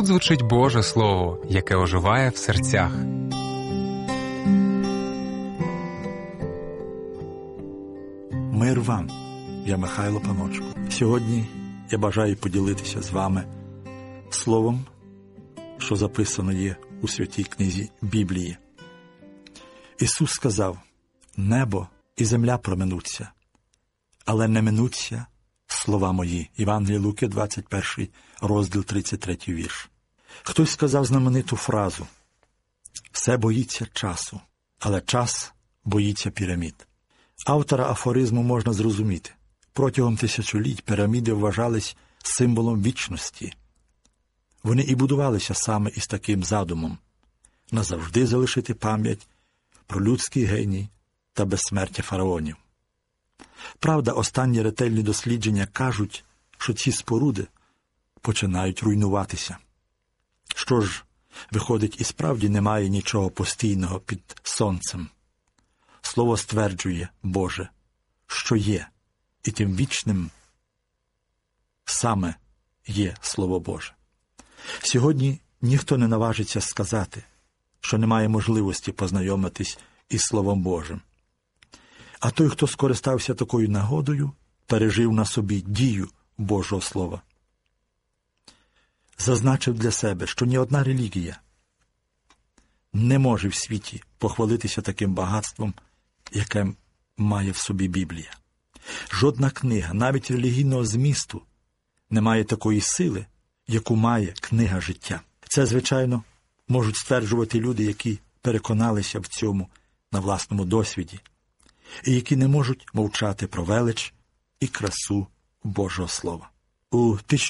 звучить Боже Слово, яке оживає в серцях. Мир вам, я Михайло Паночко. Сьогодні я бажаю поділитися з вами словом, що записано є у святій книзі Біблії. Ісус сказав: «Небо і земля проминуться, але не минуться слова мої». Євангеліє Луки, 21 розділ, 33 вірш. Хтось сказав знамениту фразу: «Все боїться часу, але час боїться пірамід». Автора афоризму можна зрозуміти. Протягом тисячоліть піраміди вважались символом вічності. Вони і будувалися саме із таким задумом – назавжди залишити пам'ять про людський геній та безсмертя фараонів. Правда, останні ретельні дослідження кажуть, що ці споруди починають руйнуватися. Що ж, виходить, і справді немає нічого постійного під сонцем. Слово стверджує, Боже, що є, і тим вічним саме є Слово Боже. Сьогодні ніхто не наважиться сказати, що немає можливості познайомитись із Словом Божим. А той, хто скористався такою нагодою, пережив на собі дію Божого Слова. Зазначив для себе, що ні одна релігія не може в світі похвалитися таким багатством, яке має в собі Біблія. Жодна книга, навіть релігійного змісту, не має такої сили, яку має книга життя. Це, звичайно, можуть стверджувати люди, які переконалися в цьому на власному досвіді, і які не можуть мовчати про велич і красу Божого Слова. У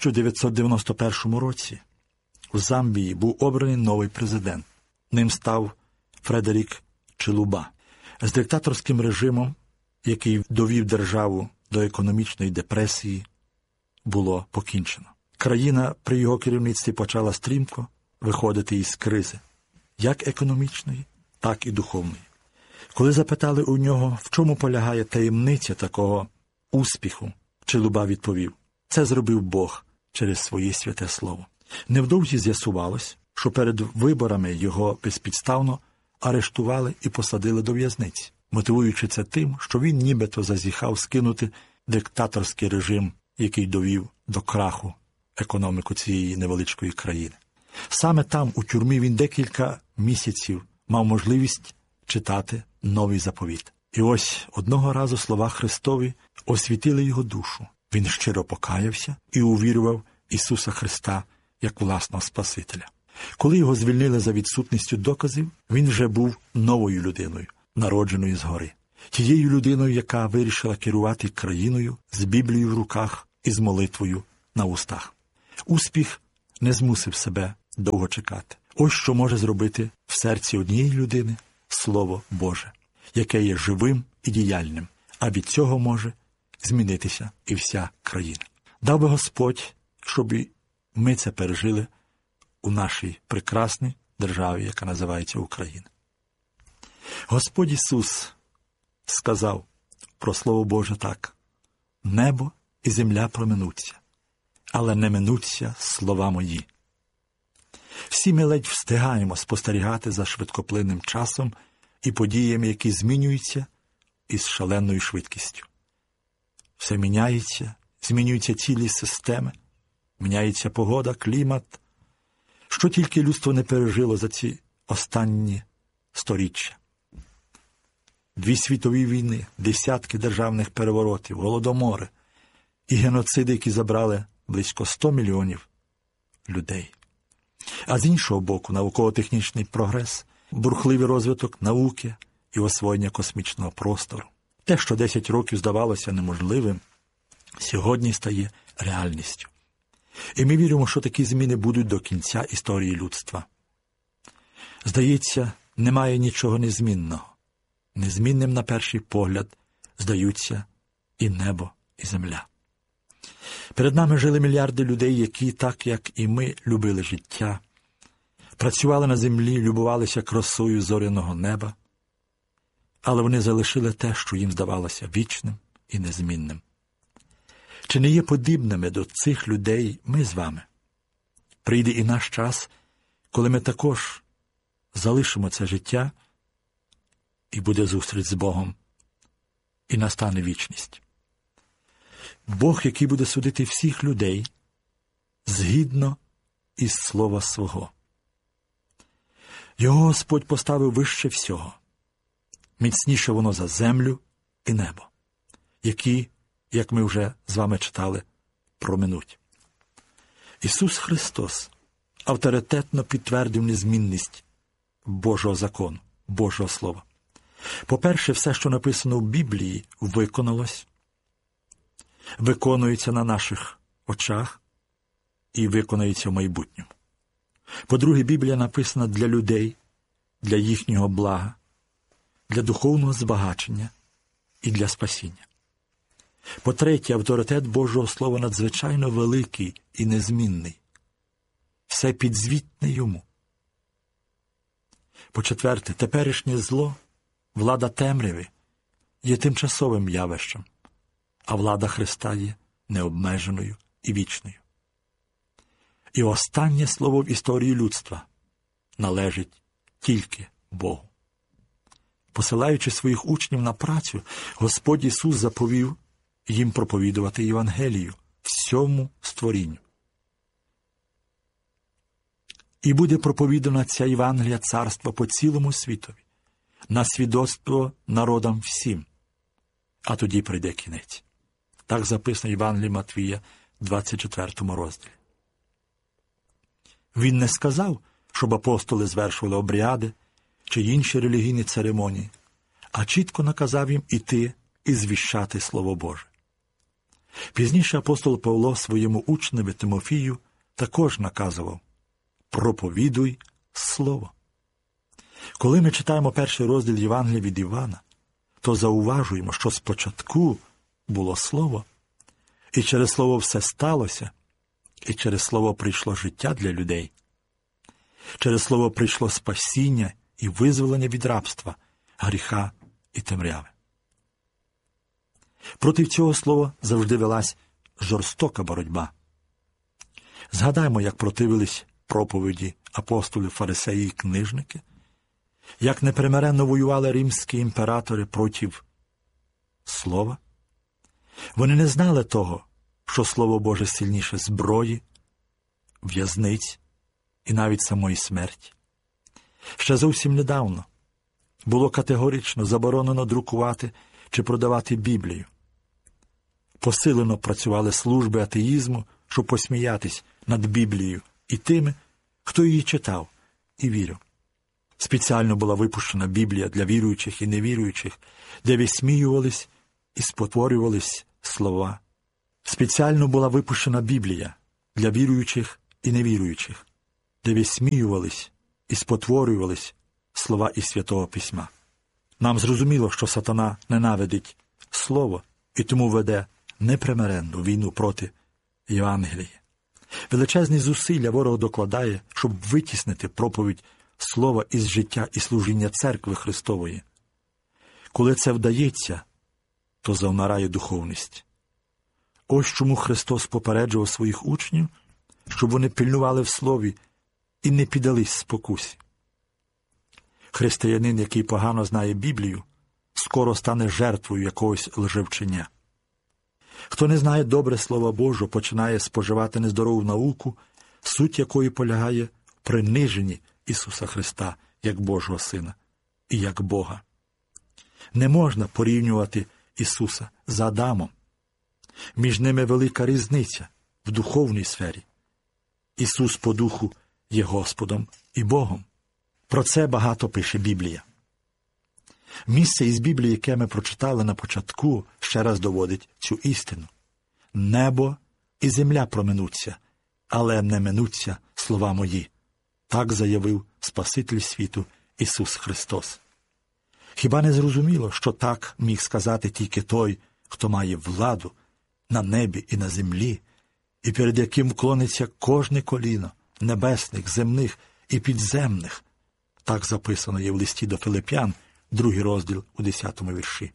1991 році у Замбії був обраний новий президент. Ним став Фредерік Чилуба. З диктаторським режимом, який довів державу до економічної депресії, було покінчено. Країна при його керівництві почала стрімко виходити із кризи, як економічної, так і духовної. Коли запитали у нього, в чому полягає таємниця такого успіху, Чилуба відповів: «Це зробив Бог через своє святе слово». Невдовзі з'ясувалось, що перед виборами його безпідставно арештували і посадили до в'язниці, мотивуючи це тим, що він нібито зазіхав скинути диктаторський режим, який довів до краху економіку цієї невеличкої країни. Саме там, у тюрмі, він декілька місяців мав можливість читати Новий Заповіт. І ось одного разу слова Христові освітили його душу. Він щиро покаявся і увірував Ісуса Христа як власного Спасителя. Коли його звільнили за відсутністю доказів, він вже був новою людиною, народженою згори. Тією людиною, яка вирішила керувати країною з Біблією в руках і з молитвою на устах. Успіх не змусив себе довго чекати. Ось що може зробити в серці однієї людини Слово Боже, яке є живим і діяльним, а від цього може змінитися і вся країна. Дав би Господь, щоб ми це пережили у нашій прекрасній державі, яка називається Україна. Господь Ісус сказав про Слово Боже так: «Небо і земля проминуться, але не минуться слова мої». Всі ми ледь встигаємо спостерігати за швидкоплинним часом і подіями, які змінюються із шаленою швидкістю. Все міняється, змінюються цілі системи, міняється погода, клімат. Що тільки людство не пережило за ці останні сторіччя. 2 світові війни, десятки державних переворотів, голодомори і геноциди, які забрали близько 100 мільйонів людей. А з іншого боку, науково-технічний прогрес, бурхливий розвиток науки і освоєння космічного простору. Те, що 10 років здавалося неможливим, сьогодні стає реальністю. І ми віримо, що такі зміни будуть до кінця історії людства. Здається, немає нічого незмінного. Незмінним на перший погляд здаються і небо, і земля. Перед нами жили мільярди людей, які, так як і ми, любили життя, працювали на землі, любувалися красою зоряного неба, але вони залишили те, що їм здавалося вічним і незмінним. Чи не є подібними до цих людей ми з вами? Прийде і наш час, коли ми також залишимо це життя, і буде зустріч з Богом, і настане вічність. Бог, який буде судити всіх людей, згідно із слова свого. Його Господь поставив вище всього. Міцніше воно за землю і небо, які, як ми вже з вами читали, проминуть. Ісус Христос авторитетно підтвердив незмінність Божого закону, Божого Слова. По-перше, все, що написано в Біблії, виконалось, виконується на наших очах і виконається в майбутньому. По-друге, Біблія написана для людей, для їхнього блага, для духовного збагачення і для спасіння. По-третє, авторитет Божого Слова надзвичайно великий і незмінний. Все підзвітне йому. По-четверте, теперішнє зло, влада темряви, є тимчасовим явищем, а влада Христа є необмеженою і вічною. І останнє слово в історії людства належить тільки Богу. Посилаючи своїх учнів на працю, Господь Ісус заповів їм проповідувати Євангелію всьому створінню. І буде проповідана ця Євангелія царства по цілому світові, на свідоцтво народам всім, а тоді прийде кінець. Так записано в Євангелії Матвія, 24 розділі. Він не сказав, щоб апостоли звершували обряди чи інші релігійні церемонії, а чітко наказав їм іти і звіщати Слово Боже. Пізніше апостол Павло своєму учневі Тимофію також наказував: проповідуй Слово. Коли ми читаємо перший розділ Євангелія від Івана, то зауважуємо, що спочатку було Слово, і через Слово все сталося, і через Слово прийшло життя для людей. Через Слово прийшло спасіння і визволення від рабства, гріха і темряви. Проти цього слова завжди велась жорстока боротьба. Згадаймо, як противились проповіді апостолів, фарисеї і книжники, як непримиренно воювали римські імператори проти Слова. Вони не знали того, що Слово Боже сильніше зброї, в'язниць і навіть самої смерті. Ще зовсім недавно було категорично заборонено друкувати чи продавати Біблію. Посилено працювали служби атеїзму, щоб посміятись над Біблією і тими, хто її читав і вірив. Спеціально була випущена Біблія для віруючих і невіруючих, де висміювались і спотворювались слова. Спеціально була випущена Біблія для віруючих і невіруючих, де висміювались і спотворювались слова із Святого Письма. Нам зрозуміло, що сатана ненавидить Слово і тому веде непримиренну війну проти Євангелії. Величезні зусилля ворог докладає, щоб витіснити проповідь Слова із життя і служіння Церкви Христової. Коли це вдається, то завмирає духовність. Ось чому Христос попереджував своїх учнів, щоб вони пильнували в Слові і не піддались спокусі. Християнин, який погано знає Біблію, скоро стане жертвою якогось лжевчення. Хто не знає добре Слова Божого, починає споживати нездорову науку, суть якої полягає в приниженні Ісуса Христа як Божого Сина і як Бога. Не можна порівнювати Ісуса з Адамом. Між ними велика різниця в духовній сфері. Ісус по духу є Господом і Богом. Про це багато пише Біблія. Місце із Біблії, яке ми прочитали на початку, ще раз доводить цю істину. Небо і земля проминуться, але не минуться слова мої. Так заявив Спаситель світу Ісус Христос. Хіба не зрозуміло, що так міг сказати тільки той, хто має владу на небі і на землі, і перед яким вклониться кожне коліно, небесних, земних і підземних? Так записано є в листі до Филип'ян, 2 розділ у 10 вірші.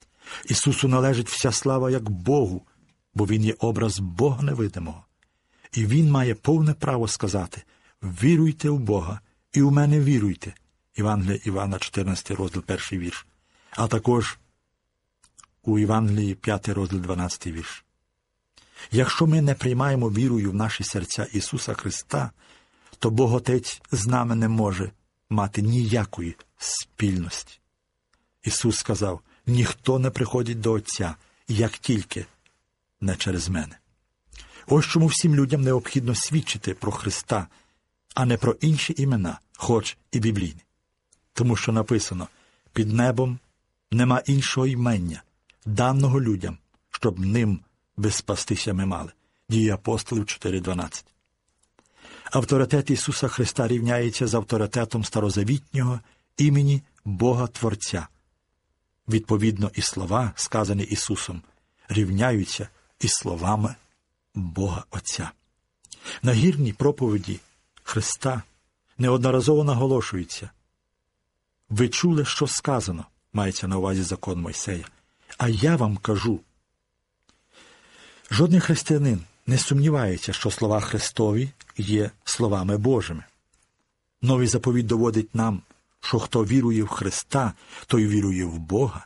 Ісусу належить вся слава як Богу, бо Він є образ Бога невидимого. І він має повне право сказати: «Віруйте в Бога, і в мене віруйте». Євангелія Івана, 14 розділ, 1 вірш. А також у Євангелії 5 розділ, 12 вірш. Якщо ми не приймаємо вірою в наші серця Ісуса Христа, то Бог Отець з нами не може мати ніякої спільності. Ісус сказав: «Ніхто не приходить до Отця, як тільки не через мене». Ось чому всім людям необхідно свідчити про Христа, а не про інші імена, хоч і біблійні. Тому що написано: «Під небом нема іншого імення, даного людям, щоб ним би спастися ми мали». Дії апостолів 4:12. Авторитет Ісуса Христа рівняється з авторитетом старозавітнього імені Бога Творця. Відповідно, і слова, сказані Ісусом, рівняються із словами Бога Отця. На гірній проповіді Христа неодноразово наголошується: «Ви чули, що сказано», мається на увазі закон Мойсея, «а я вам кажу». Жодний християнин не сумнівається, що слова Христові є словами Божими. Новий заповіт доводить нам, що хто вірує в Христа, той вірує в Бога.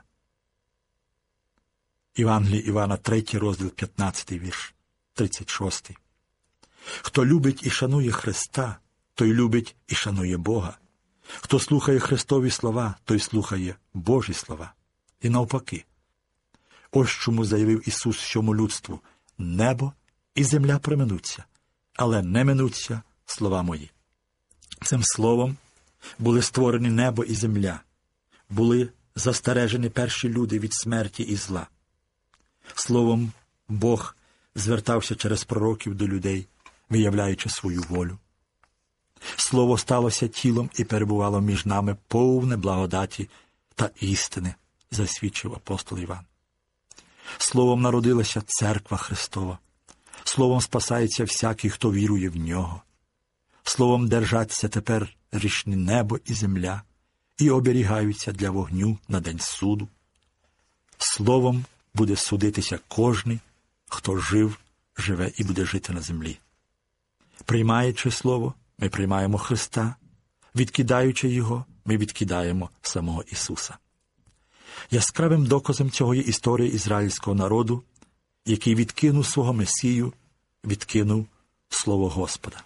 Євангелія Івана, 3 розділ, 15 вірш, 36. Хто любить і шанує Христа, той любить і шанує Бога. Хто слухає Христові слова, той слухає Божі слова. І навпаки. Ось чому заявив Ісус всьому людству: «Небо і земля проминуться, але не минуться слова мої». Цим словом були створені небо і земля, були застережені перші люди від смерті і зла. Словом, Бог звертався через пророків до людей, виявляючи свою волю. Слово сталося тілом і перебувало між нами повне благодаті та істини, засвідчив апостол Іван. Словом народилася Церква Христова. Словом спасається всякий, хто вірує в Нього. Словом держаться тепер річні небо і земля і оберігаються для вогню на день суду. Словом буде судитися кожний, хто жив, живе і буде жити на землі. Приймаючи Слово, ми приймаємо Христа. Відкидаючи Його, ми відкидаємо самого Ісуса. Яскравим доказом цього є історія ізраїльського народу, який відкинув свого Месію, відкинув Слово Господа.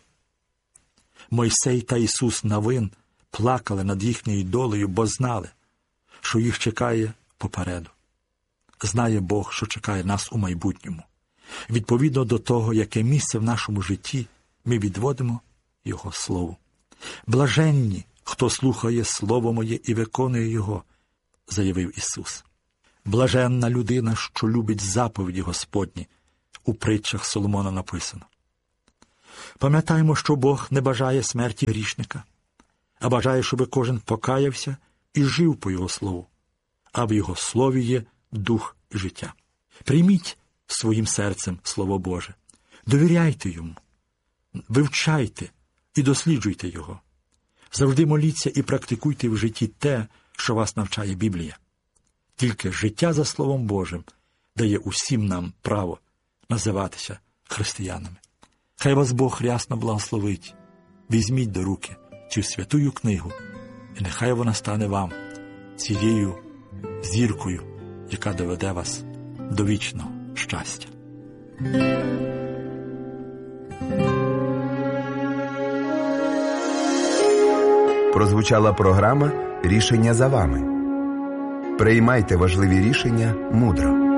Мойсей та Ісус Навин плакали над їхньою долею, бо знали, що їх чекає попереду. Знає Бог, що чекає нас у майбутньому. Відповідно до того, яке місце в нашому житті ми відводимо Його Слову. Блаженні, хто слухає Слово Моє і виконує Його, заявив Ісус. Блаженна людина, що любить заповіді Господні, у притчах Соломона написано. Пам'ятаємо, що Бог не бажає смерті грішника, а бажає, щоб кожен покаявся і жив по Його Слову, а в Його Слові є дух і життя. Прийміть своїм серцем Слово Боже, довіряйте Йому, вивчайте і досліджуйте Його. Завжди моліться і практикуйте в житті те, що вас навчає Біблія. Тільки життя за Словом Божим дає усім нам право називатися християнами. Хай вас Бог рясно благословить. Візьміть до руки цю святую книгу, і нехай вона стане вам цією зіркою, яка доведе вас до вічного щастя. Прозвучала програма «Рішення за вами». Приймайте важливі рішення мудро.